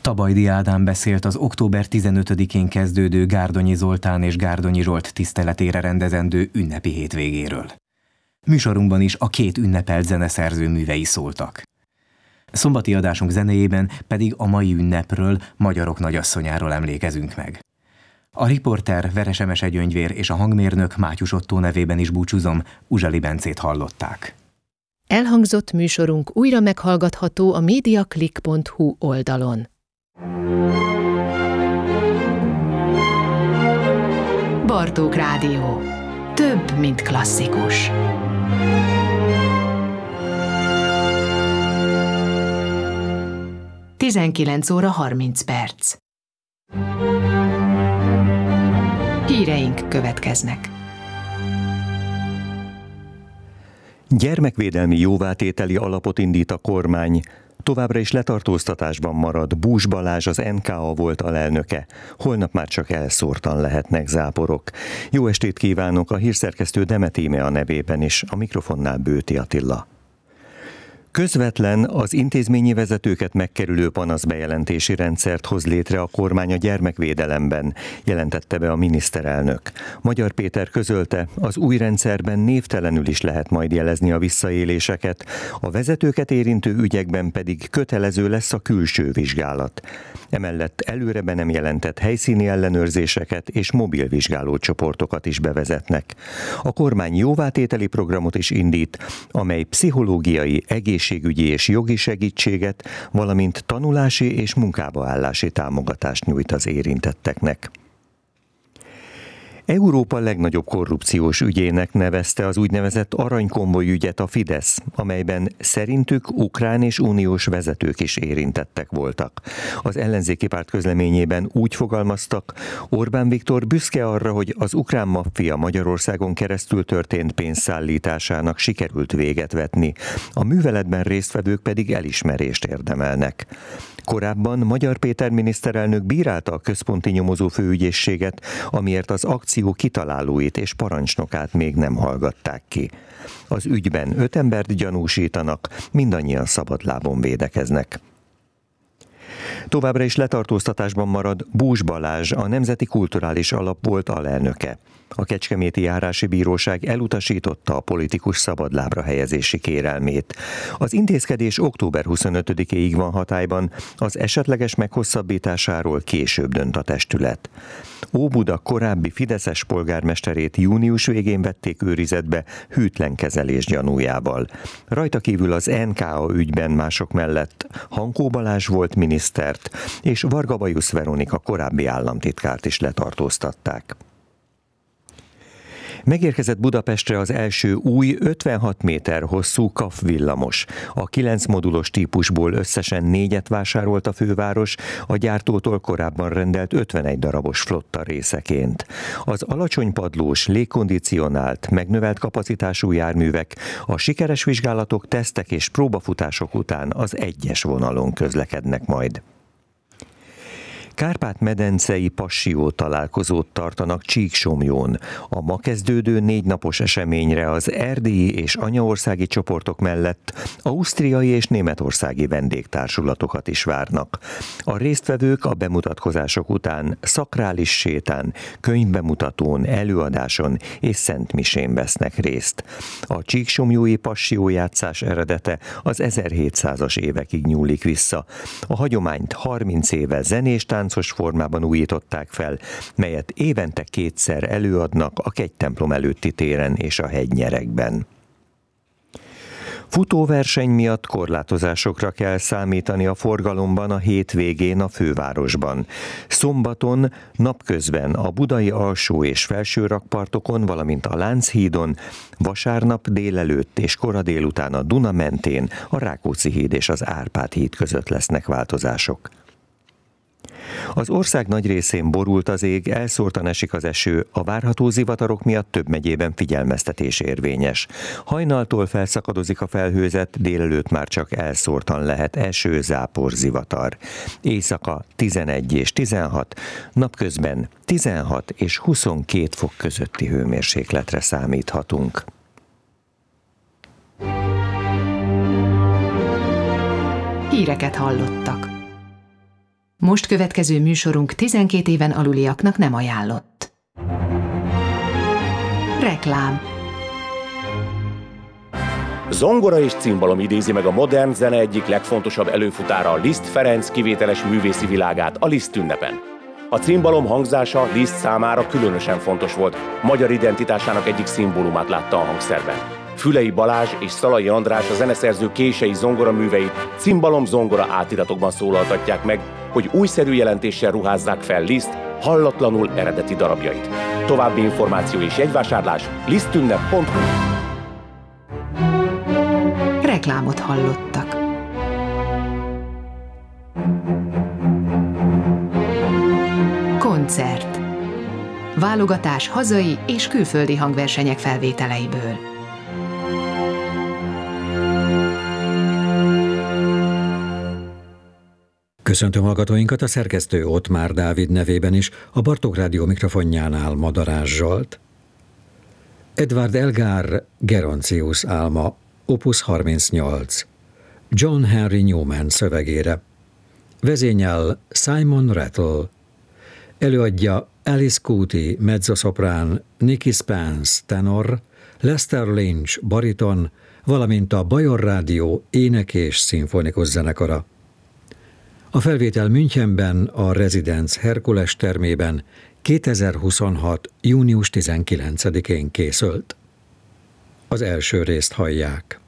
Tabajdi Ádám beszélt az október 15-én kezdődő Gárdonyi Zoltán és Gárdonyi Zsolt tiszteletére rendezendő ünnepi hétvégéről. Műsorunkban is a két ünnepelt zeneszerző művei szóltak. Szombati adásunk zenéjében pedig a mai ünnepről, Magyarok nagyasszonyáról emlékezünk meg. A riporter Veres Emese Gyöngyvér és a hangmérnök Mátyus Ottó nevében is búcsúzom, Uzsali Bencét hallották. Elhangzott műsorunk újra meghallgatható a mediaclick.hu oldalon. Bartók Rádió. Több, mint klasszikus. Tizenkilenc óra 30 perc. Híreink következnek. Gyermekvédelmi jóvátételi alapot indít a kormány. Továbbra is letartóztatásban marad. Bús Balázs, az NKA volt alelnöke. Holnap már csak elszórtan lehetnek záporok. Jó estét kívánok, a hírszerkesztő Demet Íme nevében is, a mikrofonnál Bőti Attila. Közvetlen, az intézményi vezetőket megkerülő panaszbejelentési rendszert hoz létre a kormány a gyermekvédelemben, jelentette be a miniszterelnök. Magyar Péter közölte, az új rendszerben névtelenül is lehet majd jelezni a visszaéléseket, a vezetőket érintő ügyekben pedig kötelező lesz a külső vizsgálat. Emellett előre be nem jelentett helyszíni ellenőrzéseket és mobil vizsgálócsoportokat is bevezetnek. A kormány jóvátételi programot is indít, amely pszichológiai, egészségügyi és jogi segítséget, valamint tanulási és munkába állási támogatást nyújt az érintetteknek. Európa legnagyobb korrupciós ügyének nevezte az úgynevezett aranykonvoj ügyet a Fidesz, amelyben szerintük ukrán és uniós vezetők is érintettek voltak. Az ellenzéki párt közleményében úgy fogalmaztak, Orbán Viktor büszke arra, hogy az ukrán maffia Magyarországon keresztül történt pénzszállításának sikerült véget vetni, a műveletben résztvevők pedig elismerést érdemelnek. Korábban Magyar Péter miniszterelnök bírálta a központi nyomozó főügyészséget, amiért az akció kitalálóit és parancsnokát még nem hallgatták ki. Az ügyben 5 embert gyanúsítanak, mindannyian szabadlábon védekeznek. Továbbra is letartóztatásban marad Bús Balázs, a Nemzeti Kulturális Alap volt alelnöke. A Kecskeméti Járási Bíróság elutasította a politikus szabadlábra helyezési kérelmét. Az intézkedés október 25-éig van hatályban, az esetleges meghosszabbításáról később dönt a testület. Óbuda korábbi fideszes polgármesterét június végén vették őrizetbe hűtlen kezelés gyanújával. Rajta kívül az NKA ügyben mások mellett Hankó Balázs volt minisztert, és Varga Bajusz Veronika korábbi államtitkárt is letartóztatták. Megérkezett Budapestre az első új 56 méter hosszú KAF villamos. A 9 modulos típusból összesen 4-et vásárolt a főváros, a gyártótól korábban rendelt 51 darabos flotta részeként. Az alacsony padlós, légkondicionált, megnövelt kapacitású járművek a sikeres vizsgálatok, tesztek és próbafutások után az 1-es vonalon közlekednek majd. Kárpát-medencei passió találkozót tartanak Csíksomlyón. A ma kezdődő 4 napos eseményre az erdélyi és anyaországi csoportok mellett ausztriai és németországi vendégtársulatokat is várnak. A résztvevők a bemutatkozások után szakrális sétán, könyvbemutatón, előadáson és szentmisén vesznek részt. A csíksomlyói passió-játszás eredete az 1700-as évekig nyúlik vissza. A hagyományt 30 éve zenés táncos formában újították fel, melyet évente 2-szer előadnak a Kegytemplom előtti téren és a hegynyerekben. Futóverseny miatt korlátozásokra kell számítani a forgalomban a hétvégén a fővárosban. Szombaton napközben a budai alsó és felső rakpartokon, valamint a Lánchídon, vasárnap délelőtt és kora délután a Duna mentén, a Rákóczi híd és az Árpád híd között lesznek változások. Az ország nagy részén borult az ég, elszórtan esik az eső, a várható zivatarok miatt több megyében figyelmeztetés érvényes. Hajnaltól felszakadozik a felhőzet, délelőtt már csak elszórtan lehet eső, zápor, zivatar. Éjszaka 11 és 16, napközben 16 és 22 fok közötti hőmérsékletre számíthatunk. Híreket hallottak. Most következő műsorunk 12 éven aluliaknak nem ajánlott. Reklám. Zongora és cimbalom idézi meg a modern zene egyik legfontosabb előfutára, Liszt Ferenc kivételes művészi világát a Liszt ünnepen. A cimbalom hangzása Liszt számára különösen fontos volt, magyar identitásának egyik szimbólumát látta a hangszerben. Fülei Balázs és Szalai András, a zeneszerző kései zongoraműveit cimbalom-zongora átiratokban szólaltatják meg, hogy újszerű jelentéssel ruházzák fel Liszt hallatlanul eredeti darabjait. További információ és jegyvásárlás lisztünnep.hu. Reklámot hallottak. Koncert. Válogatás hazai és külföldi hangversenyek felvételeiből. Köszöntöm hallgatóinkat, a szerkesztő Ottmár Dávid nevében is, a Bartók Rádió mikrofonjánál Madarás Zsolt. Edward Elgar Geroncius álma, Opus 38, John Henry Newman szövegére. Vezényel Simon Rattle. Előadja Alice Cootie mezzosoprán, Nicky Spence tenor, Lester Lynch bariton, valamint a Bajor Rádió ének- és szimfonikus zenekara. A felvétel Münchenben, a Residence Herkules termében 2026. június 19-én készült. Az első részt hallják.